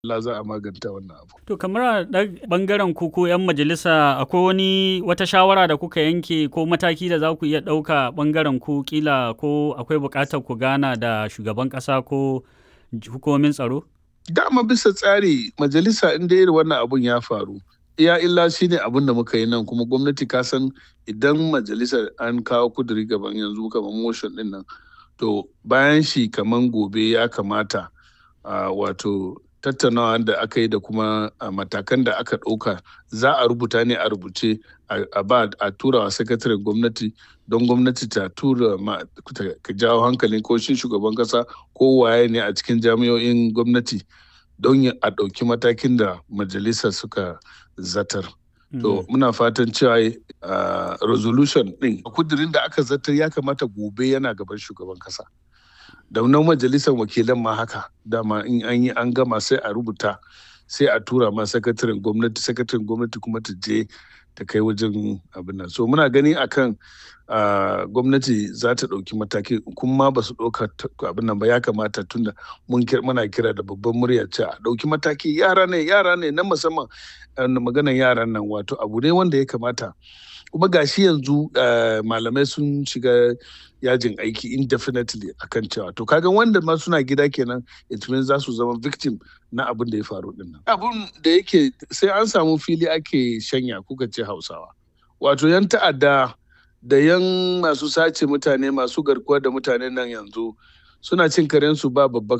Allah za a maganta wannan abu. To kamar a ɓangaren ku 'yan majalisa akwai wata shawara da kuka yanke ko mataki da za ku iya ɗauka ɓangaren ku kila ko akwai buƙatar ku gana da shugaban ƙasa ko hukumomin tsaro? Dama bisa tsari majalisa in dai irin wannan abun ya faru. Iya illa shi ne abin da muka yi nan kuma gwamnati ka san idan majalisa an kawo kuduri gaban yanzu kamar motion ɗin nan to bayan shi kamar gobe ya kamata wato tattaunawa da aka yi da kuma matakan da aka ɗauka za a rubuta ne a rubuce a tura wa sakataren gwamnati don gwamnati ta tura ka jawo hankalin ko shi shugaban kasa ko waye ne a cikin jami'o'in gwamnati don a ɗauki matakin da majalisa suka zatar. To muna fatan cewa resolution ɗin kudirin da aka zatar ya kamata gobe yana gaban shugaban kasa. Da nan majalisar wakilan ma haka dama in an yi an gama sai a rubuta sai a tura ma sakataren gwamnati kuma ta je ta kai wajen abin nan. So muna gani akan gwamnati za ta ɗauki mataki kuma ba su ɗauka abin nan ba ya kamata tunda muna kira da babban murya ce a ɗauki mataki yara ne na musamman maganan yaran nan wato abu ne wanda ya kamata kuma gashi yanzu malamai sun shiga yajin aiki indefinitely akan cewa to kaga wanda ma suna gida kenan it means za su zama victim na abin da ya faru din nan. Abin da yake sai an samu fili ake shanya kuka ce Hausawa. Wato yan ta'adda da yan masu sace mutane masu garkuwa da mutane nan yanzu suna cin karensu ba babba